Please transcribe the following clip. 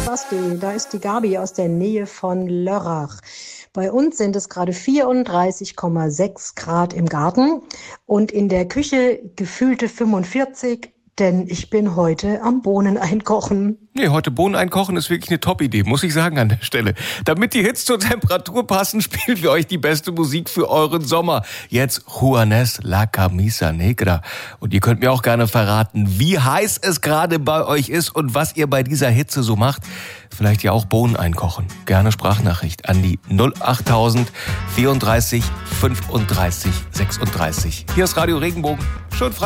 Basti, da ist die Gabi aus der Nähe von Lörrach. Bei uns sind es gerade 34,6 Grad im Garten und in der Küche gefühlte 45, denn ich bin heute am Bohnen einkochen. Nee, heute Bohnen einkochen ist wirklich eine Top-Idee, muss ich sagen an der Stelle. Damit die Hits zur Temperatur passen, spielen wir euch die beste Musik für euren Sommer. Jetzt Juanes La Camisa Negra. Und ihr könnt mir auch gerne verraten, wie heiß es gerade bei euch ist und was ihr bei dieser Hitze so macht. Vielleicht ja auch Bohnen einkochen. Gerne Sprachnachricht an die 08000 34 35 36. Hier ist Radio Regenbogen. Schön frei.